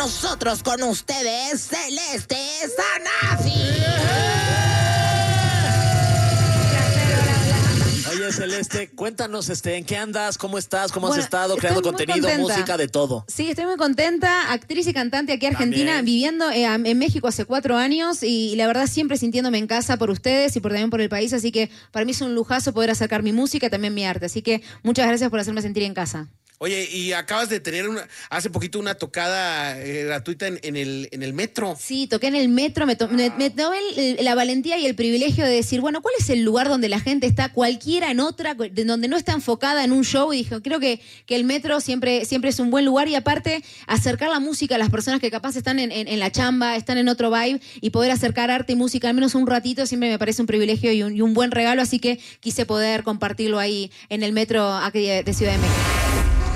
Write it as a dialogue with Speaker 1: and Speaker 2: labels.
Speaker 1: nosotros con ustedes, Celeste Sanasi.
Speaker 2: Oye, Celeste, cuéntanos, ¿en qué andas? ¿Cómo estás? ¿Cómo has estado
Speaker 3: estoy
Speaker 2: creando
Speaker 3: muy
Speaker 2: contenido,
Speaker 3: contenta.
Speaker 2: música, de todo?
Speaker 3: Sí, estoy muy contenta, actriz y cantante aquí en Argentina,
Speaker 2: También.
Speaker 3: viviendo en México hace 4 años y la verdad siempre sintiéndome en casa por ustedes y también por el país, así que para mí es un lujazo poder acercar mi música y también mi arte, así que muchas gracias por hacerme sentir en casa.
Speaker 4: Oye, y acabas de tener hace poquito una tocada gratuita en el metro.
Speaker 3: Sí, toqué en el metro, me tomé la valentía y el privilegio de decir, bueno, ¿cuál es el lugar donde la gente está, cualquiera en otra, donde no está enfocada en un show? Y dije, creo que el metro siempre es un buen lugar y aparte acercar la música a las personas que capaz están en la chamba, están en otro vibe y poder acercar arte y música al menos un ratito siempre me parece un privilegio y un buen regalo, así que quise poder compartirlo ahí en el metro aquí de Ciudad de México.